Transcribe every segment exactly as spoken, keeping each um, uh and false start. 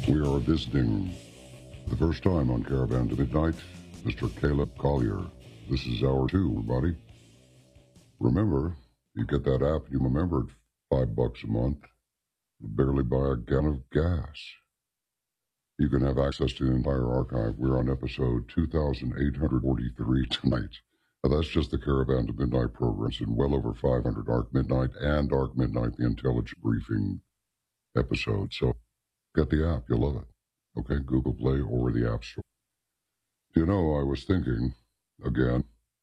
We are visiting, the first time on Caravan to Midnight, Mister Caleb Collier. This is hour two, everybody. Remember, you get that app and you remember it, five bucks a month. You barely buy a gallon of gas. You can have access to the entire archive. We're on episode two thousand eight hundred forty-three tonight. Now, that's just the Caravan to Midnight programs and well over five hundred Arc Midnight and Arc Midnight, the Intelligent Briefing episode. So get the app. You'll love it. Okay, Google Play or the App Store. You know, I was thinking, again,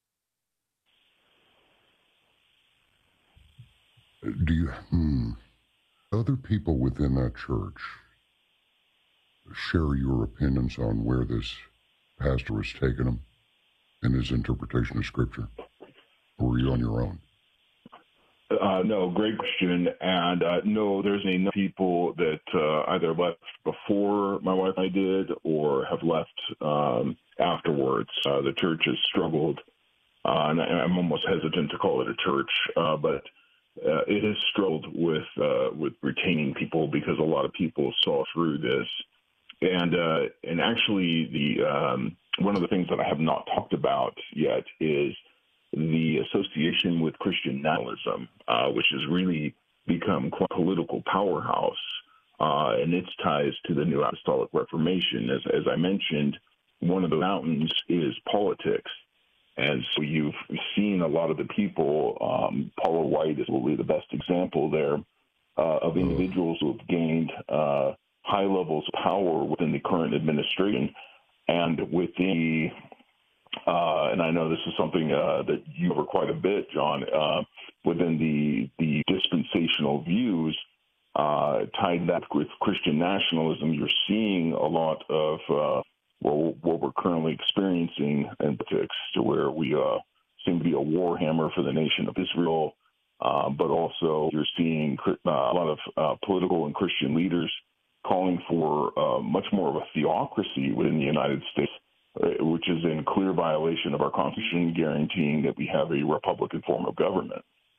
do you, hmm, other people within that church share your opinions on where this pastor has taken them in his interpretation of Scripture? Or are you on your own? Uh, no, great question. And uh, no, there's enough people that uh, either left before my wife and I did or have left um, afterwards. Uh, the church has struggled, uh, and I'm almost hesitant to call it a church, uh, but uh, it has struggled with uh, with retaining people because a lot of people saw through this. And uh, and actually, the um, one of the things that I have not talked about yet is the association with Christian nationalism, uh, which has really become quite a political powerhouse, uh, and its ties to the New Apostolic Reformation. As, as I mentioned, one of the mountains is politics. And so you've seen a lot of the people, um, Paula White is probably the best example there, uh, of individuals who have gained uh, high levels of power within the current administration and within Uh, and I know this is something uh, that you cover quite a bit, John, uh, within the the dispensational views uh, tied that with Christian nationalism. You're seeing a lot of uh, what, what we're currently experiencing in politics, to where we uh, seem to be a war hammer for the nation of Israel, uh, but also you're seeing uh, a lot of uh, political and Christian leaders calling for uh, much more of a theocracy within the United States, which is in clear violation of our Constitution, guaranteeing that we have a Republican form of government.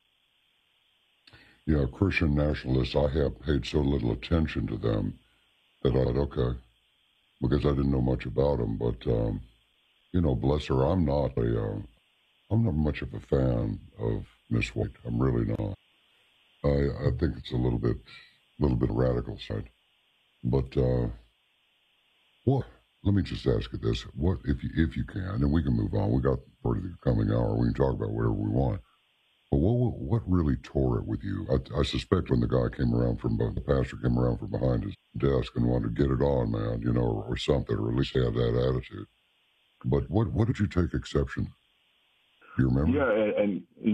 Yeah, Christian nationalists, I have paid so little attention to them that I thought, okay, because I didn't know much about them. But, um, you know, bless her, I'm not a, uh, I'm not much of a fan of Miss White. I'm really not. I, I think it's a little bit, little bit radical side. But, uh, what? Let me just ask you this: what, if you if you can, and we can move on. We got part of the coming hour. We can talk about whatever we want. But what what really tore it with you? I, I suspect when the guy came around from the pastor came around from behind his desk and wanted to get it on, man, you know, or, or something, or at least have that attitude. But what what did you take exception? Do you remember? Yeah, and. and